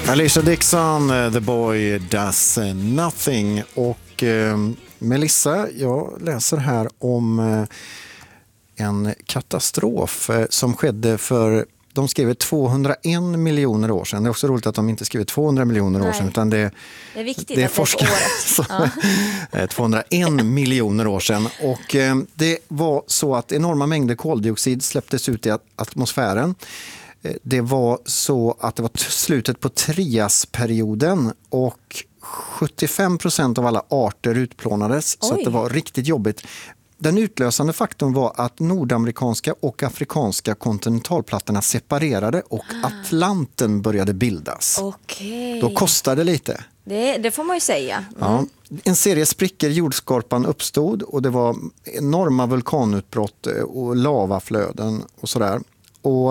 Alicia Dixon, The Boy Does Nothing. Och Melissa, jag läser här om en katastrof som skedde för, de skrev 201 miljoner år sedan. Det är också roligt att de inte skrev 200 miljoner år sedan, utan det är viktigt det är att forskare. Det är 201 miljoner år sedan. Och det var så att enorma mängder koldioxid släpptes ut i atmosfären. Det var så att det var slutet på Triasperioden och 75% av alla arter utplånades. Oj. Så att det var riktigt jobbigt. Den utlösande faktorn var att nordamerikanska och afrikanska kontinentalplattorna separerade och Atlanten började bildas. Okej. Då kostade det lite. Det får man ju säga. Ja, en serie sprickor i jordskorpan uppstod och det var enorma vulkanutbrott och lavaflöden och sådär. Och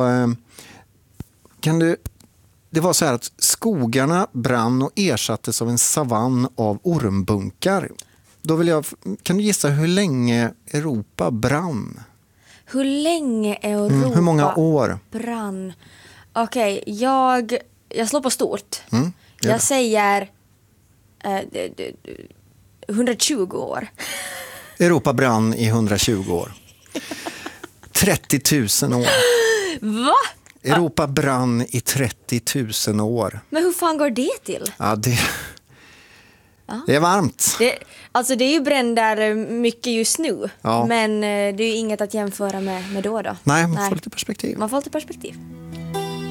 det var så här att skogarna brann och ersattes av en savann av ormbunkar. Då kan du gissa hur länge Europa brann? Hur länge Europa hur många år? brann? Okej, jag slår på stort. Jag säger 120 år. Europa brann i 120 år. 30 000 år. Va? Europa brann i 30 000 år. Men hur fan går det till? Ja, det är varmt. Det är ju bränder mycket just nu. Ja. Men det är ju inget att jämföra med då. Nej, man får lite perspektiv. Man får lite perspektiv.